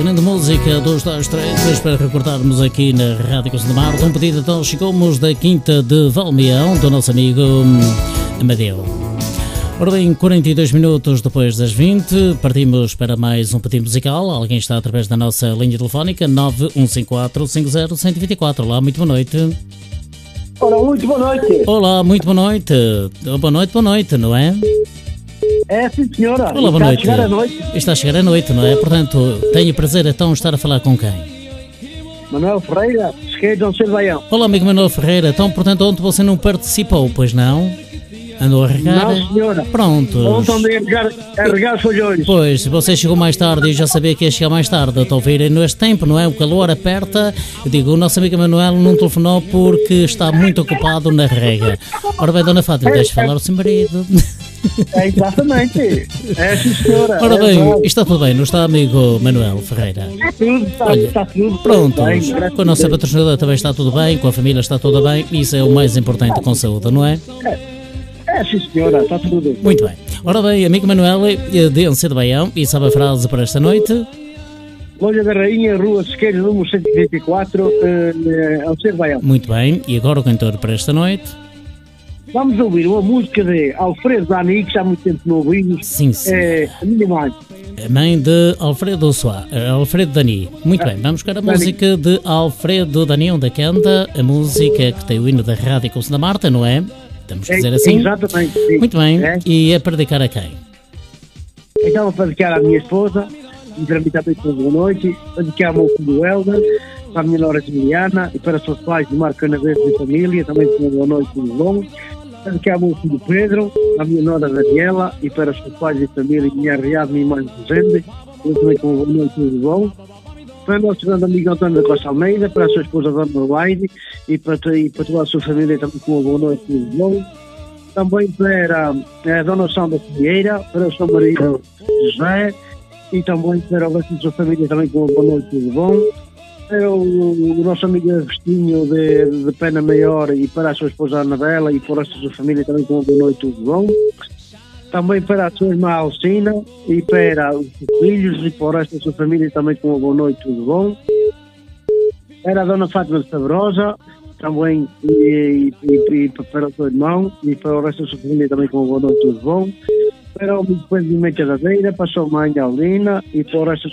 grande música dos Dire Straits para recordarmos aqui na Rádio Conselho de Marte. Um pedido então chegou-nos da Quinta de Valmeão, do nosso amigo Amadeu. Ora bem, 42 minutos depois das 20, partimos para mais um pedido musical. Alguém está através da nossa linha telefónica 915450124. Olá, muito boa noite. Olá, muito boa noite. Olá, muito boa noite. Boa noite, não é? É, sim, senhora. Olá, boa noite. Está a chegar a noite. Está a chegar a noite, não é? Portanto, tenho o prazer então de estar a falar com quem? Manuel Ferreira, Esquerdo, Dom Silvaião. Olá, amigo Manuel Ferreira. Então, portanto, ontem você não participou, pois não? Andou a regar? Não, senhora. Pronto. Ontem andei a regar os folhões. Pois, você chegou mais tarde e eu já sabia que ia chegar mais tarde. Estou a ouvir neste tempo, não é? O calor aperta. Eu digo, o nosso amigo Manuel não telefonou porque está muito ocupado na rega. Ora bem, dona Fátima, deixa falar o seu marido. É, exatamente. É, sim, senhora. Ora bem, está tudo bem, não está, amigo Manuel Ferreira? Tudo, está tudo. Pronto, bem, com a nossa patrocinadora também está tudo bem, com a família está tudo bem. Isso é o mais importante com saúde, não é? É, sim, senhora, está tudo. Muito bem. Ora bem, amigo Manuel, de Anse de Baião, e sabe a frase para esta noite? Loja da Rainha, Rua Esquerda, número 124, Alceu de Baião. Muito bem, e agora o cantor para esta noite? Vamos ouvir uma música de Alfredo Dani, que já há muito tempo não ouvimos. Sim, sim. É a minha mãe. A mãe de Alfredo Dani. Muito bem, vamos buscar a música de Alfredo Dani, onde canta a música que tem o hino da Rádio Conselho da Marte, não é? Estamos a dizer assim? Exatamente. Sim. Muito bem, É. e é para dedicar a quem? Então, para dedicar à minha esposa, e para mim também uma boa noite, para dedicar ao meu filho Helder, para a minha nora Juliana e para os seus pais de Marco Canaveses e família, também uma boa noite e bom. Para dedicar ao meu filho Pedro, à minha nora Daniela e para os seus pais e família, minha Riad, minha mãe Rosende, eu também com uma boa noite e bom. Para o nosso grande amigo António da Costa Almeida, para a sua esposa Dona Laide e para toda a sua família também com uma boa noite e bom. Também para a Dona Sandra Vieira, para o seu marido José e também para o resto da sua família também com uma boa noite e bom. Para o nosso amigo Agostinho de Pena Maior e para a sua esposa Anabela e para o resto da sua família também com uma boa noite e bom. Também para a sua irmã Alcina e para os seus filhos e para o resto da sua família também com uma boa noite, tudo bom. Para a Dona Fátima de Sabrosa também e para o seu irmão e para o resto da sua família também com uma boa noite, tudo bom. Para o meu depoimento da Beira, para a sua mãe Alina e para o resto